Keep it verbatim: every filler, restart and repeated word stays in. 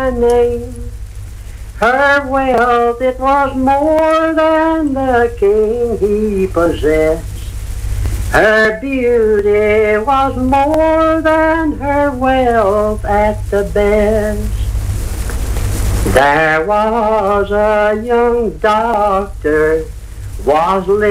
my name. Her wealth, it was more than the king he possessed. Her beauty was more than her wealth at the best. There was a young doctor was living